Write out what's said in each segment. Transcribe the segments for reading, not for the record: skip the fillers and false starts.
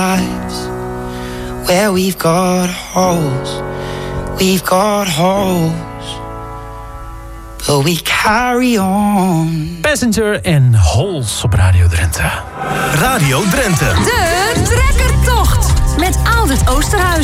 lives where we've got holes, but we carry on. Passenger en Holes op Radio Drenthe. Radio Drenthe. De trekkertocht met Aldert Oosterhuis.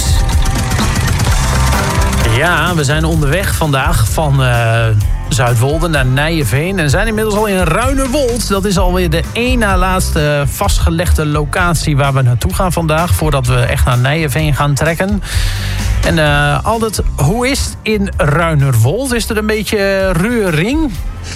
Ja, we zijn onderweg vandaag van Zuidwolde naar Nijenveen. En zijn inmiddels al in Ruinerwold. Dat is alweer de één na laatste vastgelegde locatie waar we naartoe gaan vandaag. Voordat we echt naar Nijenveen gaan trekken. En Aldert, hoe is het in Ruinerwold? Is er een beetje reuring?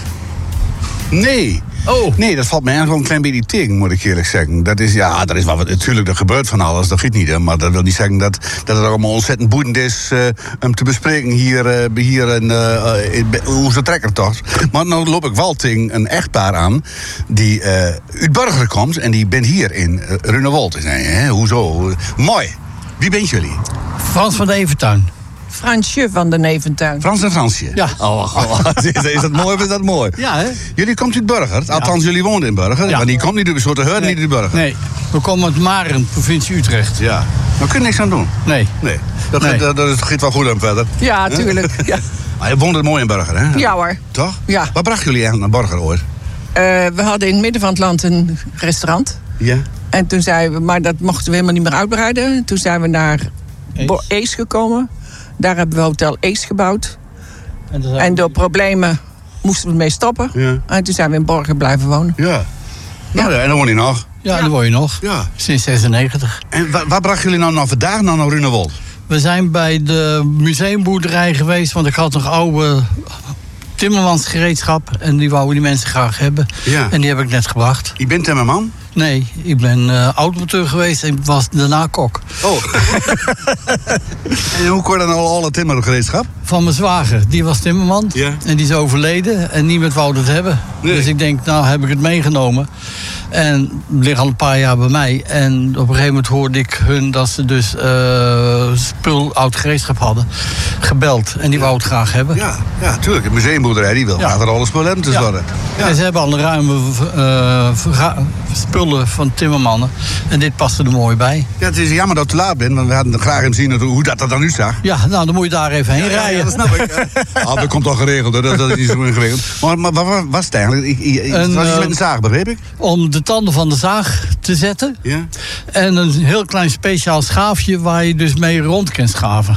Nee. Oh. Nee, dat valt mij eigenlijk wel een klein beetje tegen, moet ik eerlijk zeggen. Dat is wat, natuurlijk, er gebeurt van alles, dat giet niet. Hè, maar dat wil niet zeggen dat het allemaal ontzettend boeiend is om te bespreken hier in onze trekkertocht. Maar nou loop ik wel tegen een echtpaar aan die uit Burger komt en die bent hier in Ruinerwold. Hoezo? Mooi. Wie bent jullie? Frans van de Eventuin. Fransje van de Neventuin. Frans en Fransje? Ja. Is dat mooi of is dat mooi? Ja, hè? Jullie komt uit Burger. Althans, jullie woonden in Burger. Ja. Maar die komt niet uit Soort Heurt, niet uit Burger. Nee, we komen uit Maren, provincie Utrecht. Ja. Maar kun je niks aan doen? Nee. Dat gaat wel goed aan verder. Ja, tuurlijk. Ja. Maar je woonde mooi in Burger, hè? Ja hoor. Toch? Ja. Wat bracht jullie eigenlijk naar Burger ooit? We hadden in het midden van het land een restaurant. Ja. En toen zijn we, maar dat mochten we helemaal niet meer uitbreiden. Toen zijn we naar Ees gekomen. Daar hebben we Hotel Ees gebouwd. En door problemen moesten we ermee stoppen. Ja. En toen zijn we in Borger blijven wonen. Ja. Nou, en dan woon je nog. Ja, daar woon je nog. Ja. Sinds 96. En waar brachten jullie nou vandaag naar Ruinerwold? We zijn bij de museumboerderij geweest, want ik had nog oude timmermansgereedschap. En die wouden die mensen graag hebben. Ja. En die heb ik net gebracht. Je bent timmerman? Nee, ik ben automonteur geweest en was daarna kok. Oh. En hoe kon je dan alle timmergereedschap? Van mijn zwager, die was timmerman. Ja. En die is overleden en niemand wou het hebben. Nee. Dus ik denk, nou heb ik het meegenomen. En het ligt al een paar jaar bij mij. En op een gegeven moment hoorde ik hun dat ze dus spul oud gereedschap hadden. Gebeld. En die wou het graag hebben. Ja, tuurlijk. De museumboerderij die wil graag er alles spul hebben te zorgen. Ja. En ze hebben al een ruime spullen van timmermannen. En dit past er mooi bij. Ja, het is jammer dat ik te laat ben, want we hadden graag hem zien hoe dat er dan nu zag. Ja, nou dan moet je daar even heen rijden. Ja, dat snap ik. Dat komt al geregeld, hoor. Dat is niet zo ingewikkeld. Maar wat was het eigenlijk? Het was iets met een zaag, begreep ik? Om de tanden van de zaag te zetten. Ja. En een heel klein speciaal schaafje waar je dus mee rond kunt schaven.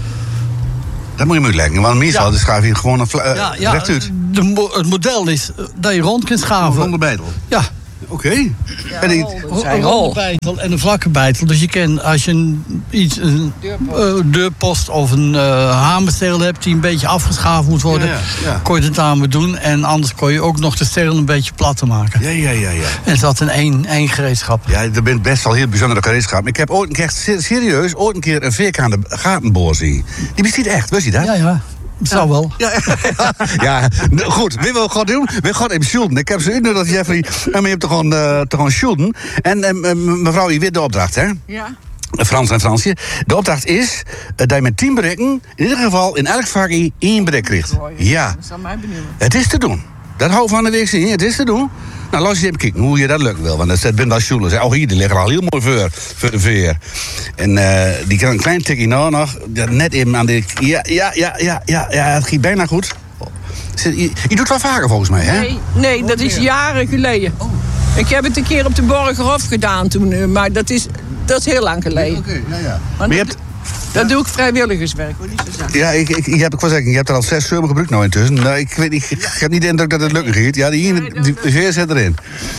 Dat moet je me uitleggen, want meestal schaaf je gewoon rechtuit. Het model is dat je rond kunt schaven. Ronde bijtel. Ja. Oké. Ja, En Een ronde bijtel en een vlakke bijtel. Dus je kan, als je een deurpost of een hamersteel hebt die een beetje afgeschaafd moet worden, kon je het daarmee doen. En anders kon je ook nog de steel een beetje platter maken. Ja. En dat in één gereedschap. Ja, er bent best wel heel bijzondere gereedschap. Ik heb ooit een keer een vierkante gatenboor zien. Die bestaat echt, wist je dat? Ja. Zou wel. Ja, goed. Wie wil God doen? We gaan even schulden. Ik heb ze uitgenodigd, Jeffrey. En je hebt toch gewoon schulden. En mevrouw, je weet de opdracht, hè? Ja. Frans en Fransje. De opdracht is dat je met 10 brikken, in ieder geval in elk vakje 1 brik krijgt. Ja. Dat zal mij benieuwen. Het is te doen. Dat hou van de week zien. Het is te doen. Nou, laat je even kijken hoe je dat lukt wel. Want dat bent wel schoelen. Oh, hier, die liggen al heel mooi voor de veer. En die kan een klein tikje nou nog. Net even aan de... Ja, het ging bijna goed. Je doet het wel vaker volgens mij, hè? Nee, dat is jaren geleden. Oh. Ik heb het een keer op de Borgerhof gedaan toen, maar dat is heel lang geleden. Oké, ja. Maar je hebt... Dat doe ik vrijwilligerswerk, hoor. Niet zo zacht. Ja, je hebt er al 6 7 gebruikt nou intussen. Nou, ik weet niet, ik heb niet de indruk dat het lukken gaat. Ja, die veer zit erin.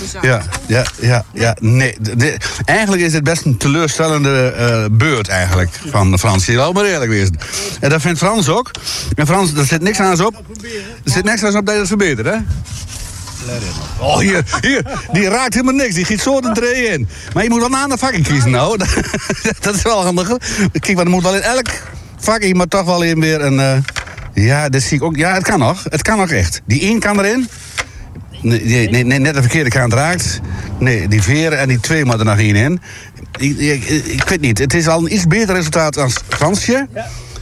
Nee. Eigenlijk is het best een teleurstellende beurt eigenlijk van Frans. Je zal maar eerlijk wezen. En dat vindt Frans ook. En Frans, er zit niks aan op. Er zit niks aan op dat je het verbetert, hè? Oh, hier, die raakt helemaal niks. Die giet zo de dree in. Maar je moet wel een ander vakje kiezen, nou. Dat is wel handig. Kijk, maar er moet wel in elk vakje, maar toch wel in weer een... Ja, dat zie ik ook. Ja, het kan nog. Het kan nog echt. Die 1 kan erin. Nee, net de verkeerde kant raakt. Nee, die veren en die 2 moet er nog 1 in. Ik weet niet. Het is al een iets beter resultaat als Fransje. Ja.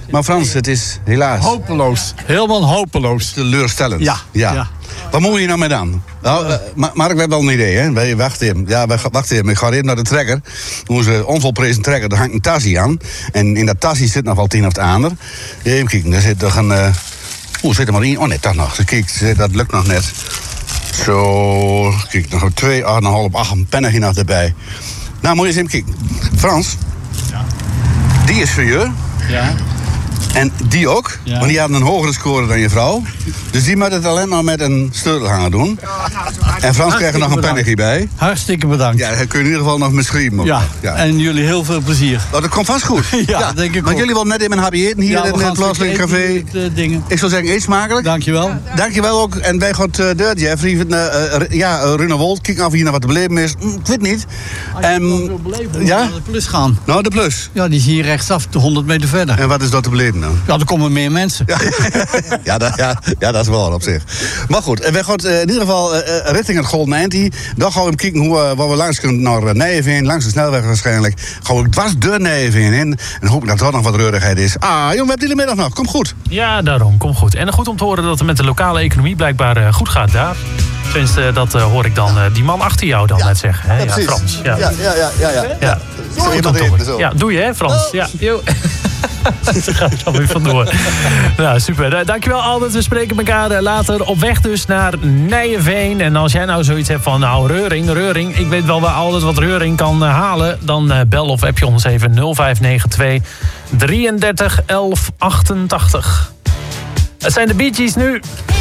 Maar Frans, het is helaas Hopeloos. Helemaal hopeloos. teleurstellend. Ja. Wat moet je nou mee dan? Nou, Mark, we hebben wel een idee, hè? Wacht even. Ik ga even naar de trekker. Onze onvolprezen trekker, daar hangt een tasje aan. En in dat tasje zit nog wel 10 of het ander. Even kijken, daar zit nog een... zit er maar in? Oh nee, dat nog. Kijk, dat lukt nog net. Zo, kijk, nog 2, 8,5, 8 een pennetje nog erbij. Nou, moet je eens even kijken. Frans, die is voor je. Ja. En die ook, want die hadden een hogere score dan je vrouw. Dus die moet het alleen maar met een sleutelhanger doen. En Frans krijgt er nog een pennetje bij. Hartstikke bedankt. Ja, dan kun je in ieder geval nog misschien. Ja, en jullie heel veel plezier. Oh, dat komt vast goed. Ja, denk ik maar ook. jullie willen net in mijn happy eten hier in het plaatselijke café. Ik zou zeggen, eet smakelijk. Dankjewel. Dankjewel ook. En wij gaan deur, Jeffrey. Runewold, kijk af hier naar wat te beleven is. Ik weet niet. Naar de plus gaan. Nou, de plus. Ja, die is hier rechtsaf, 100 meter verder. En wat is dat te beleven dan? Ja, er komen meer mensen. Ja, dat is wel op zich. Maar goed, wij gaan in ieder geval richting het Golden Eind. Dan gaan we kijken waar we langs kunnen naar Nijeveen. Langs de snelweg waarschijnlijk. Gaan we dwars de Nijeveen in. En hoop ik dat er nog wat reurigheid is. Jongen, we hebben die middag nog. Kom goed. Ja, daarom. Kom goed. En goed om te horen dat het met de lokale economie blijkbaar goed gaat daar. Tenminste, dat hoor ik dan die man achter jou dan net zeggen. Hè? Ja, Frans. Ja. Goed om te horen. Ja, doe je hè, Frans? Ja. Daar ga ik dan weer vandoor. Nou, super. Dankjewel, Albert. We spreken elkaar later op weg dus naar Nijeveen. En als jij nou zoiets hebt van, nou, Reuring. Ik weet wel waar Albert wat Reuring kan halen. Dan bel of app je ons even 0592 33 11 88. Het zijn de Bee Gees nu.